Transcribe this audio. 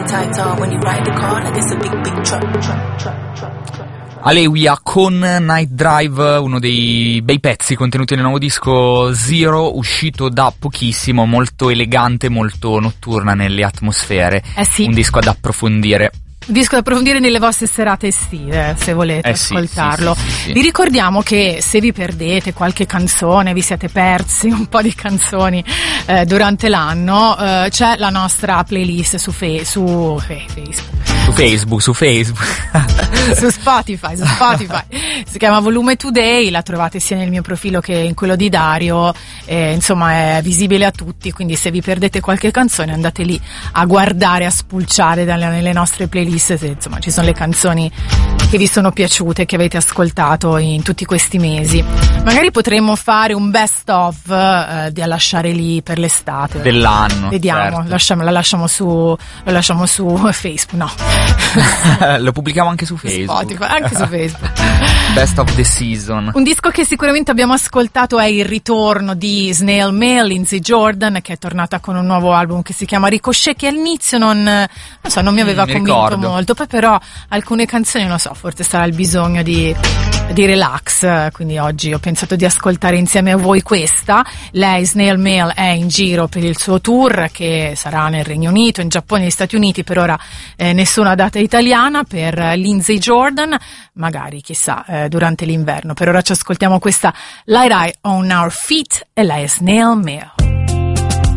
tighter when you ride the car like it's a big, big truck. Alewiya con Night Drive, uno dei bei pezzi contenuti nel nuovo disco Zero, uscito da pochissimo, molto elegante, molto notturna nelle atmosfere. Sì. Un disco ad approfondire. Un disco da approfondire nelle vostre serate estive, se volete ascoltarlo. Sì. Vi ricordiamo che se vi perdete qualche canzone, vi siete persi un po' di canzoni durante l'anno, c'è la nostra playlist su Facebook. Su Spotify. Si chiama Volume Today, la trovate sia nel mio profilo che in quello di Dario, insomma è visibile a tutti, quindi se vi perdete qualche canzone andate lì a guardare, a spulciare nelle nostre playlist, se insomma ci sono le canzoni che vi sono piaciute, che avete ascoltato in tutti questi mesi. Magari potremmo fare un best of da lasciare lì per l'estate dell'anno. Vediamo, certo. lo lasciamo su Facebook, no. Lo pubblichiamo anche su Facebook. Spotify, anche su Facebook. Best of the season. Un disco che sicuramente abbiamo ascoltato è il ritorno di Snail Mail, Lindsey Jordan, che è tornata con un nuovo album che si chiama Ricochet, che all'inizio non mi aveva convinto molto, poi però alcune canzoni, non so, forse sarà il bisogno di relax, quindi oggi ho pensato di ascoltare insieme a voi questa. Lei, Snail Mail, è in giro per il suo tour che sarà nel Regno Unito, in Giappone e negli Stati Uniti, per ora nessuna data italiana per Lindsey Jordan, magari chissà durante l'inverno. Per ora ci ascoltiamo questa Light Eye on Our Feet e lei è Snail Mail.